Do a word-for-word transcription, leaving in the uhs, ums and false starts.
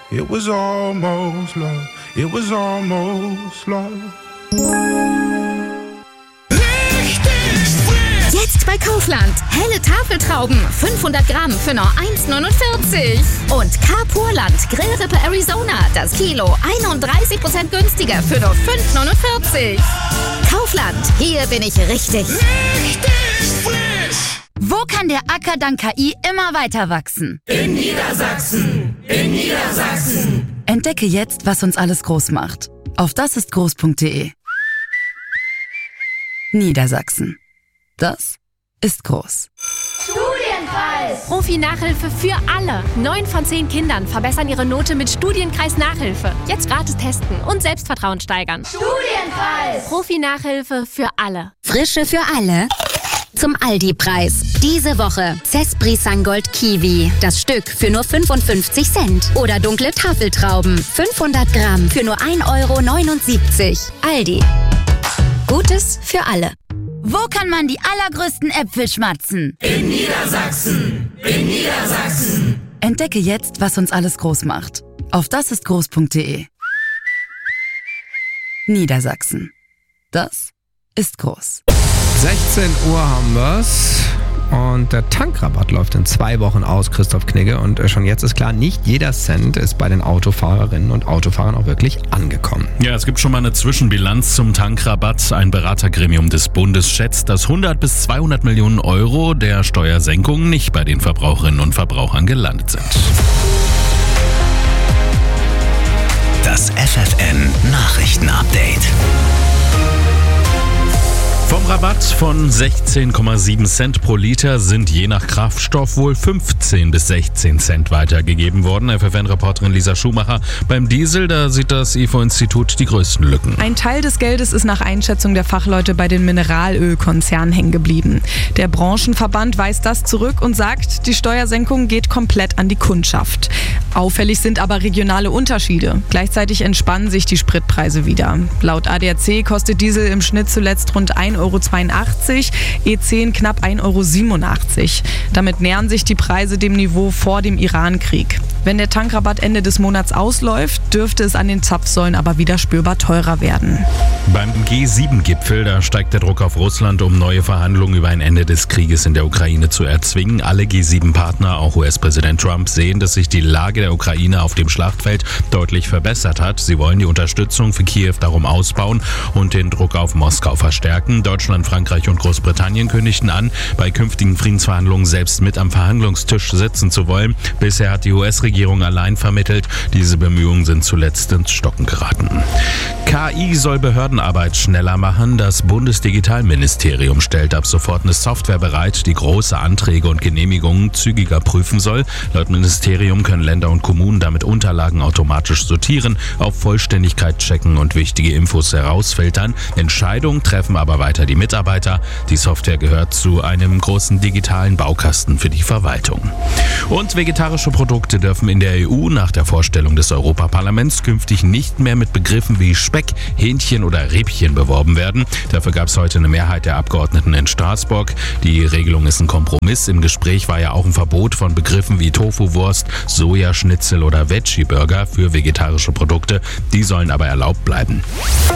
It was almost love. It was almost love. Jetzt bei Kaufland. Helle Tafeltrauben, fünfhundert Gramm für nur eins neunundvierzig. Und Carpurland Grillrippe Arizona, das Kilo einunddreißig Prozent günstiger für nur fünf neunundvierzig. Kaufland, hier bin ich richtig. Richtig frisch. Wo kann der Acker dank K I immer weiter wachsen? In Niedersachsen. In Niedersachsen. Entdecke jetzt, was uns alles groß macht. Auf dasistgroß punkt de. Niedersachsen. Das ist groß. Studienkreis! Profi-Nachhilfe für alle. Neun von zehn Kindern verbessern ihre Note mit Studienkreis-Nachhilfe. Jetzt gratis testen und Selbstvertrauen steigern. Studienkreis! Profi-Nachhilfe für alle. Frische für alle. Zum Aldi-Preis. Diese Woche Cespri Sangold Kiwi. Das Stück für nur fünfundfünfzig Cent. Oder dunkle Tafeltrauben. fünfhundert Gramm für nur ein Euro neunundsiebzig. Aldi. Gutes für alle. Wo kann man die allergrößten Äpfel schmatzen? In Niedersachsen. In Niedersachsen. Entdecke jetzt, was uns alles groß macht. Auf dasistgroß punkt de. Niedersachsen. Das ist groß. sechzehn Uhr haben wir's. Und der Tankrabatt läuft in zwei Wochen aus, Christoph Knigge. Und schon jetzt ist klar, nicht jeder Cent ist bei den Autofahrerinnen und Autofahrern auch wirklich angekommen. Ja, es gibt schon mal eine Zwischenbilanz zum Tankrabatt. Ein Beratergremium des Bundes schätzt, dass hundert bis zweihundert Millionen Euro der Steuersenkung nicht bei den Verbraucherinnen und Verbrauchern gelandet sind. Das F F N Nachrichtenupdate. Vom Rabatt von sechzehn Komma sieben Cent pro Liter sind je nach Kraftstoff wohl fünfzehn bis sechzehn Cent weitergegeben worden. F F N-Reporterin Lisa Schumacher. Beim Diesel, da sieht das I F O-Institut die größten Lücken. Ein Teil des Geldes ist nach Einschätzung der Fachleute bei den Mineralölkonzernen hängen geblieben. Der Branchenverband weist das zurück und sagt, die Steuersenkung geht komplett an die Kundschaft. Auffällig sind aber regionale Unterschiede. Gleichzeitig entspannen sich die Spritpreise wieder. Laut A D A C kostet Diesel im Schnitt zuletzt rund ein Euro zweiundachtzig, E zehn knapp ein Euro siebenundachtzig. Damit nähern sich die Preise dem Niveau vor dem Irankrieg. Wenn der Tankrabatt Ende des Monats ausläuft, dürfte es an den Zapfsäulen aber wieder spürbar teurer werden. Beim G sieben Gipfel, da steigt der Druck auf Russland, um neue Verhandlungen über ein Ende des Krieges in der Ukraine zu erzwingen. Alle G sieben Partner, auch U S-Präsident Trump, sehen, dass sich die Lage der Ukraine auf dem Schlachtfeld deutlich verbessert hat. Sie wollen die Unterstützung für Kiew darum ausbauen und den Druck auf Moskau verstärken. Deutschland, Frankreich und Großbritannien kündigten an, bei künftigen Friedensverhandlungen selbst mit am Verhandlungstisch sitzen zu wollen. Bisher hat die U S-Regierung allein vermittelt. Diese Bemühungen sind zuletzt ins Stocken geraten. K I soll Behördenarbeit schneller machen. Das Bundesdigitalministerium stellt ab sofort eine Software bereit, die große Anträge und Genehmigungen zügiger prüfen soll. Laut Ministerium können Länder und Kommunen damit Unterlagen automatisch sortieren, auf Vollständigkeit checken und wichtige Infos herausfiltern. Entscheidungen treffen aber weiter die Mitarbeiter. Die Software gehört zu einem großen digitalen Baukasten für die Verwaltung. Und vegetarische Produkte dürfen in der E U nach der Vorstellung des Europaparlaments künftig nicht mehr mit Begriffen wie Speck, Hähnchen oder Rippchen beworben werden. Dafür gab es heute eine Mehrheit der Abgeordneten in Straßburg. Die Regelung ist ein Kompromiss. Im Gespräch war ja auch ein Verbot von Begriffen wie Tofu-Wurst, Sojaschnitzel oder Veggie-Burger für vegetarische Produkte. Die sollen aber erlaubt bleiben.